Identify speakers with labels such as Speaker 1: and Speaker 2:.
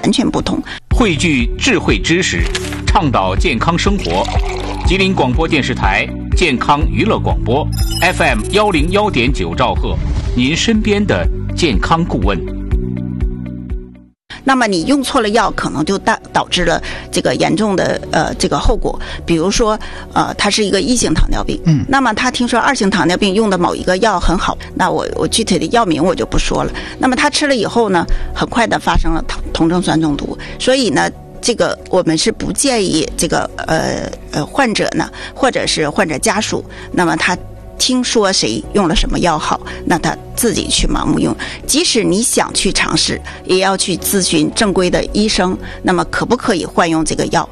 Speaker 1: 完全不同。
Speaker 2: 汇聚智慧知识，倡导健康生活。吉林广播电视台健康娱乐广播 FM 101.9兆赫，您身边的健康顾问。
Speaker 1: 那么你用错了药，可能就导致了这个严重的这个后果。比如说他是一个1型糖尿病，那么他听说2型糖尿病用的某一个药很好，那我具体的药名我就不说了。那么他吃了以后呢，很快的发生了酮症酸中毒，所以呢，这个我们是不建议这个患者呢，或者是患者家属，那么他听说谁用了什么药好，那他自己去盲目用。即使你想去尝试，也要去咨询正规的医生，那么可不可以换用这个药。